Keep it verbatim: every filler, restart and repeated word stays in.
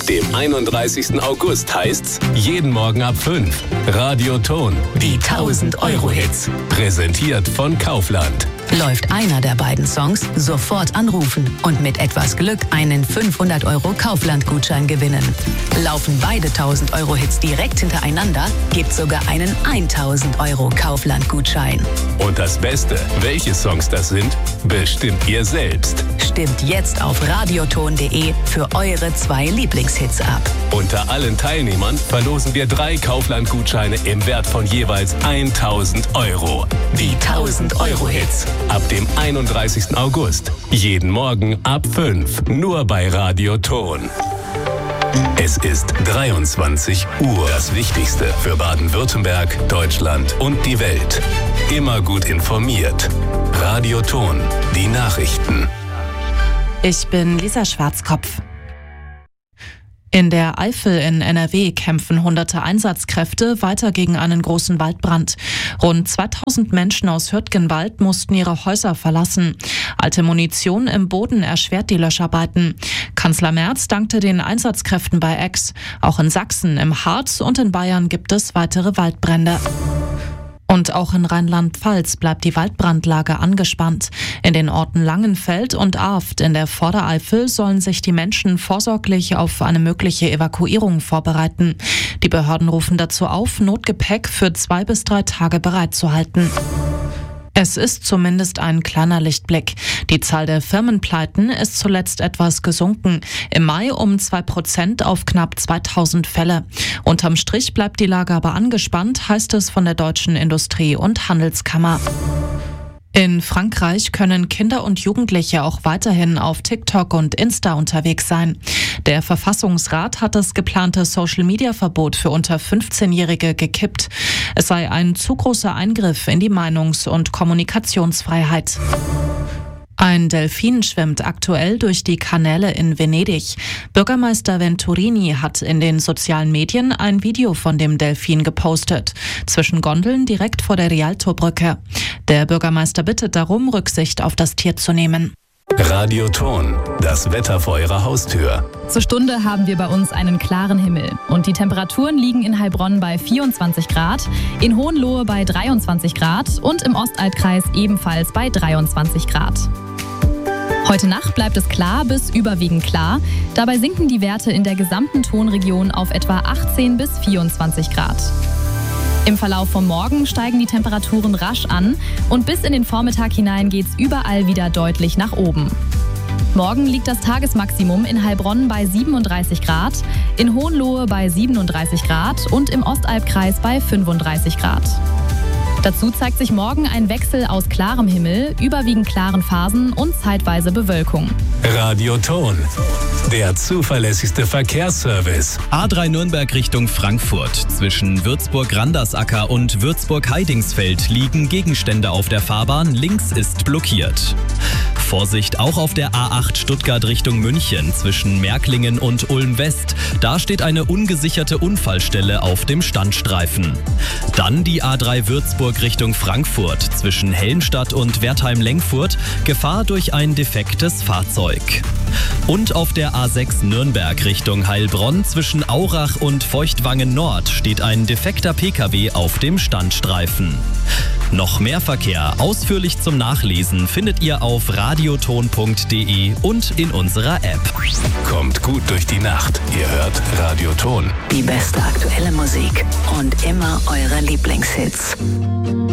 dem einunddreißigsten August heißt's jeden Morgen ab fünf. Radioton, die tausend-Euro-Hits. Präsentiert von Kaufland. Läuft einer der beiden Songs, sofort anrufen und mit etwas Glück einen fünfhundert Euro Kaufland-Gutschein gewinnen. Laufen beide tausend-Euro-Hits direkt hintereinander, gibt's sogar einen tausend Euro Kaufland-Gutschein. Und das Beste, welche Songs das sind, bestimmt ihr selbst. Stimmt jetzt auf radioton punkt de für eure zwei Lieblingshits ab. Unter allen Teilnehmern verlosen wir drei Kaufland-Gutscheine im Wert von jeweils tausend Euro. Die tausend-Euro-Hits. Ab dem einunddreißigsten August. Jeden Morgen ab fünf. Nur bei Radioton. Es ist dreiundzwanzig Uhr. Das Wichtigste für Baden-Württemberg, Deutschland und die Welt. Immer gut informiert. Radioton. Die Nachrichten. Ich bin Lisa Schwarzkopf. In der Eifel in N R W kämpfen hunderte Einsatzkräfte weiter gegen einen großen Waldbrand. Rund zweitausend Menschen aus Hürtgenwald mussten ihre Häuser verlassen. Alte Munition im Boden erschwert die Löscharbeiten. Kanzler Merz dankte den Einsatzkräften bei Aix. Auch in Sachsen, im Harz und in Bayern gibt es weitere Waldbrände. Und auch in Rheinland-Pfalz bleibt die Waldbrandlage angespannt. In den Orten Langenfeld und Aft in der Vordereifel sollen sich die Menschen vorsorglich auf eine mögliche Evakuierung vorbereiten. Die Behörden rufen dazu auf, Notgepäck für zwei bis drei Tage bereitzuhalten. Es ist zumindest ein kleiner Lichtblick. Die Zahl der Firmenpleiten ist zuletzt etwas gesunken. Im Mai um zwei Prozent auf knapp zweitausend Fälle. Unterm Strich bleibt die Lage aber angespannt, heißt es von der Deutschen Industrie- und Handelskammer. In Frankreich können Kinder und Jugendliche auch weiterhin auf TikTok und Insta unterwegs sein. Der Verfassungsrat hat das geplante Social-Media-Verbot für unter fünfzehnjährige gekippt. Es sei ein zu großer Eingriff in die Meinungs- und Kommunikationsfreiheit. Ein Delfin schwimmt aktuell durch die Kanäle in Venedig. Bürgermeister Venturini hat in den sozialen Medien ein Video von dem Delfin gepostet. Zwischen Gondeln direkt vor der Rialtobrücke. Der Bürgermeister bittet darum, Rücksicht auf das Tier zu nehmen. Radioton, das Wetter vor Ihrer Haustür. Zur Stunde haben wir bei uns einen klaren Himmel. Und die Temperaturen liegen in Heilbronn bei vierundzwanzig Grad, in Hohenlohe bei dreiundzwanzig Grad und im Ostalbkreis ebenfalls bei dreiundzwanzig Grad. Heute Nacht bleibt es klar bis überwiegend klar. Dabei sinken die Werte in der gesamten Tonregion auf etwa achtzehn bis vierundzwanzig Grad. Im Verlauf vom Morgen steigen die Temperaturen rasch an und bis in den Vormittag hinein geht's überall wieder deutlich nach oben. Morgen liegt das Tagesmaximum in Heilbronn bei siebenunddreißig Grad, in Hohenlohe bei siebenunddreißig Grad und im Ostalbkreis bei fünfunddreißig Grad. Dazu zeigt sich morgen ein Wechsel aus klarem Himmel, überwiegend klaren Phasen und zeitweise Bewölkung. Radioton, der zuverlässigste Verkehrsservice. A drei Nürnberg Richtung Frankfurt. Zwischen Würzburg-Randersacker und Würzburg-Heidingsfeld liegen Gegenstände auf der Fahrbahn. Links ist blockiert. Vorsicht auch auf der A acht Stuttgart Richtung München zwischen Märklingen und Ulm-West. Da steht eine ungesicherte Unfallstelle auf dem Standstreifen. Dann die A drei Würzburg Richtung Frankfurt zwischen Helmstadt und Wertheim-Lengfurt. Gefahr durch ein defektes Fahrzeug. Und auf der A sechs Nürnberg Richtung Heilbronn zwischen Aurach und Feuchtwangen Nord steht ein defekter Pkw auf dem Standstreifen. Noch mehr Verkehr ausführlich zum Nachlesen findet ihr auf radioton punkt de und in unserer App. Kommt gut durch die Nacht. Ihr hört Radioton. Die beste aktuelle Musik und immer eure Lieblingshits.